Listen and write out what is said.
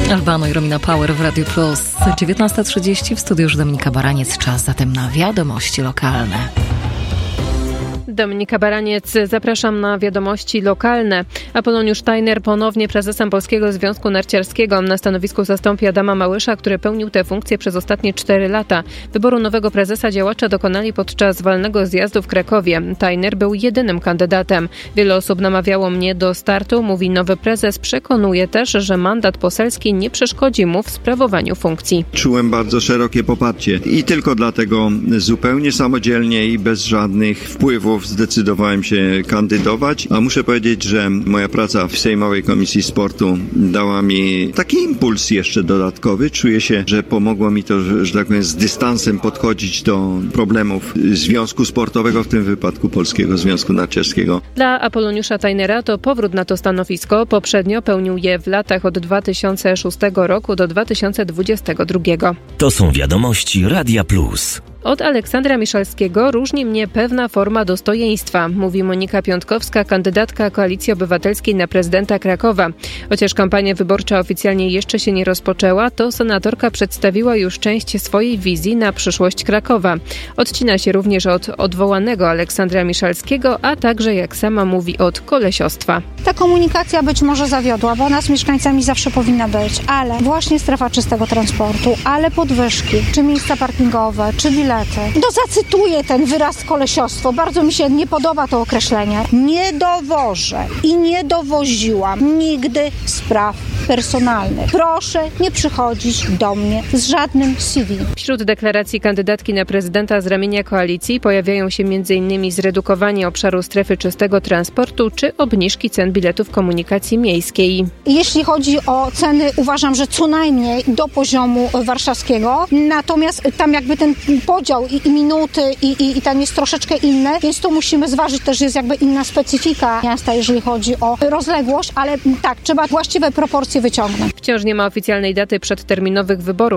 Albano i Romina Power w Radio Plus. 19:30 w studiu już Dominika Baraniec. Czas zatem na wiadomości lokalne. Dominika Baraniec, zapraszam na wiadomości lokalne. Apoloniusz Tajner ponownie prezesem Polskiego Związku Narciarskiego. Na stanowisku zastąpi Adama Małysza, który pełnił tę funkcję przez ostatnie 4 lata. Wyboru nowego prezesa działacze dokonali podczas walnego zjazdu w Krakowie. Tajner był jedynym kandydatem. Wiele osób namawiało mnie do startu, mówi nowy prezes. Przekonuje też, że mandat poselski nie przeszkodzi mu w sprawowaniu funkcji. Czułem bardzo szerokie poparcie i tylko dlatego zupełnie samodzielnie i bez żadnych wpływów zdecydowałem się kandydować, a muszę powiedzieć, że moja praca w Sejmowej Komisji Sportu dała mi taki impuls jeszcze dodatkowy. Czuję się, że pomogło mi to, że tak powiem, z dystansem podchodzić do problemów związku sportowego, w tym wypadku Polskiego Związku Narciarskiego. Dla Apoloniusza Tajnera to powrót na to stanowisko. Poprzednio pełnił je w latach od 2006 roku do 2022. To są wiadomości Radia Plus. Od Aleksandra Miszalskiego różni mnie pewna forma dostojeństwa, mówi Monika Piątkowska, kandydatka Koalicji Obywatelskiej na prezydenta Krakowa. Chociaż kampania wyborcza oficjalnie jeszcze się nie rozpoczęła, to senatorka przedstawiła już część swojej wizji na przyszłość Krakowa. Odcina się również od odwołanego Aleksandra Miszalskiego, a także, jak sama mówi, od kolesiostwa. Ta komunikacja być może zawiodła, bo ona z mieszkańcami zawsze powinna być, ale właśnie strefa czystego transportu, ale podwyżki, czy miejsca parkingowe, czy bilety. Zacytuję ten wyraz kolesiostwo. Bardzo mi się nie podoba to określenie. Nie dowożę i nie dowoziłam nigdy spraw personalnych. Proszę nie przychodzić do mnie z żadnym CV. Wśród deklaracji kandydatki na prezydenta z ramienia koalicji pojawiają się m.in. zredukowanie obszaru strefy czystego transportu czy obniżki cen biletów komunikacji miejskiej. Jeśli chodzi o ceny, uważam, że co najmniej do poziomu warszawskiego. Natomiast tam jakby ten podział i minuty i tam jest troszeczkę inne, więc to musimy zważyć, też jest jakby inna specyfika miasta, jeżeli chodzi o rozległość, ale tak, trzeba właściwe proporcje wyciągnąć. Wciąż nie ma oficjalnej daty przedterminowych wyborów